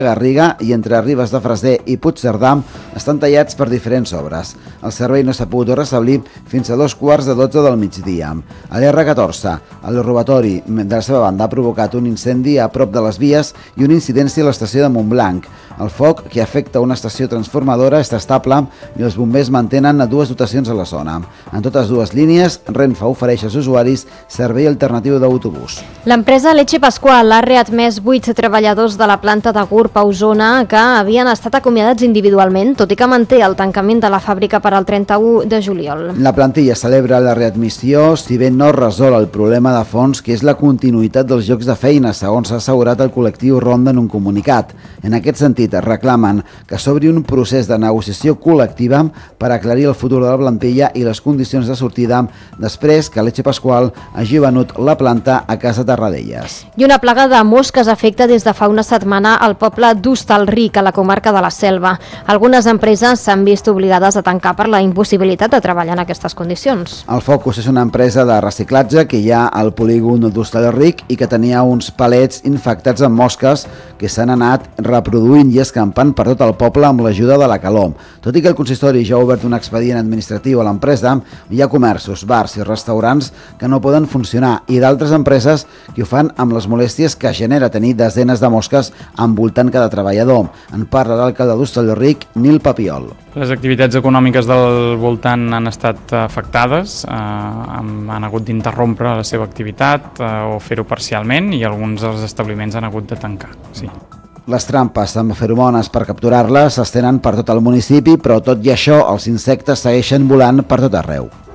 Garriga i entre Ribes de Freser i Puigcerdà estan tallats per diferents obres. El servei no s'ha pogut restablir fins a 2:15 del migdia. A l'R14, el robatori de la seva banda ha provocat un incendi a prop de les vies i una incidència a l'estació de Montblanc. El foc, que afecta una estació transformadora, està estable i els bombers mantenen 2 dotacions a la zona. En totes 2 línies, Renfe ofereix als usuaris servei alternatiu d'autobús. L'empresa Leche Pascual ha readmès 8 treballadors de la planta de Gurb a Osona que havien estat acomiadats individualment, tot i que manté el tancament de la fàbrica per al 31 de juliol. La plantilla celebra la readmissió, si bé no resol el problema de fons, que és la continuïtat dels llocs de feina, segons ha assegurat el col·lectiu Ronda en un comunicat. En aquest sentit, reclamen que s'obri un procés de negociació col·lectiva per aclarir el futur de la plantilla i les condicions de sortida després que Leche Pascual hagi venut la planta a Casa Tarradellas. I una plaga de mosques afecta des de fa una setmana al poble d'Hostalric, a la comarca de la Selva. Algunes empreses s'han vist obligades a tancar per la impossibilitat de treballar en aquestes condicions. El Focus és una empresa de reciclatge que hi ha al polígon d'Hostalric i que tenia uns palets infectats amb mosques que s'han anat reproduint i escampant per tot el poble amb l'ajuda de la calor. Tot i que el consistori ja ha obert un expedient administratiu a l'empresa, hi ha comerços, bars i restaurants que no poden funcionar i d'altres empreses que ho fan amb les molèsties que genera tenir desenes de mosques envoltant cada treballador. En parla l'alcalde d'Hostalric, Nil Papiol. Les activitats econòmiques del voltant han estat afectades, han hagut d'interrompre la seva activitat o fer-ho parcialment i alguns dels establiments han hagut de tancar. Sí. Les trampes amb feromones per capturar-les s'estenen per tot el municipi, però tot i això els insectes segueixen volant per tot arreu.